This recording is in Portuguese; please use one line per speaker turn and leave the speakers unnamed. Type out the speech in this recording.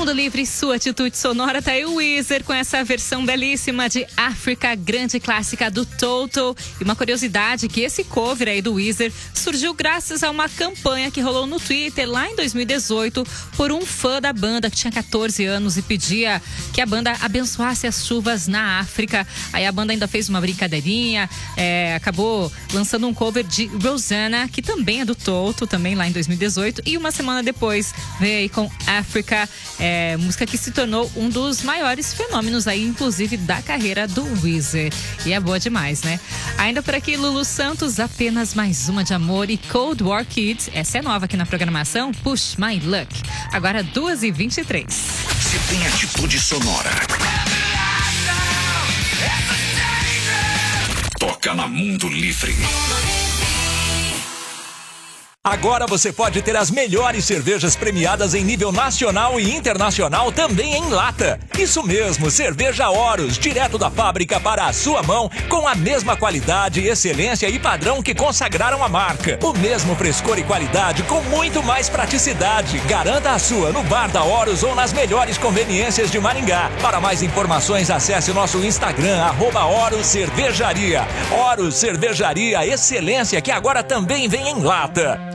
Mundo Livre, sua atitude sonora, tá aí o Weezer com essa versão belíssima de África, grande clássica do Toto. E uma curiosidade que esse cover aí do Weezer surgiu graças a uma campanha que rolou no Twitter lá em 2018 por um fã da banda que tinha 14 anos e pedia que a banda abençoasse as chuvas na África. Aí a banda ainda fez uma brincadeirinha, acabou lançando um cover de Rosanna, que também é do Toto, também lá em 2018. E uma semana depois veio aí com África, música que se tornou um dos maiores fenômenos aí, inclusive da carreira do Weezer. E é boa demais, né? Ainda por aqui, Lulu Santos, Apenas Mais Uma de Amor, e Cold War Kids. Essa é nova aqui na programação, Push My Luck. Agora 2h23.
Se tem atitude sonora, toca na Mundo Livre.
Agora você pode ter as melhores cervejas premiadas em nível nacional e internacional também em lata. Isso mesmo, cerveja Horus, direto da fábrica para a sua mão, com a mesma qualidade, excelência e padrão que consagraram a marca. O mesmo frescor e qualidade com muito mais praticidade. Garanta a sua no bar da Horus ou nas melhores conveniências de Maringá. Para mais informações, acesse o nosso Instagram, @Horus Cervejaria. Horus Cervejaria, excelência que agora também vem em lata.